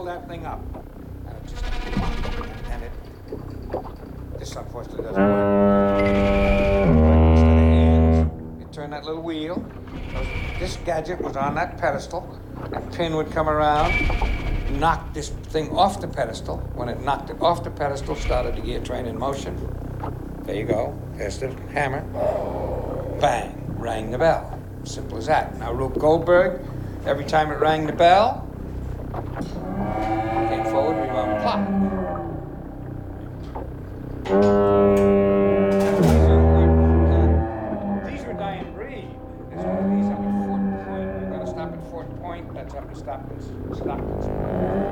held that thing up. And it just, and it, this unfortunately doesn't work. Instead of hands, you turn that little wheel. This gadget was on that pedestal. That pin would come around, knock this thing off the pedestal. When it knocked it off the pedestal, started the gear train in motion. There you go. There's the hammer. Bang. Rang the bell. Simple as that. Now, Rube Goldberg, every time it rang the bell, came forward, rewound the clock. These were Diane Breed. There's one of these up at Fort Point. We're going to stop at Fort Point. That's up at Stockton's.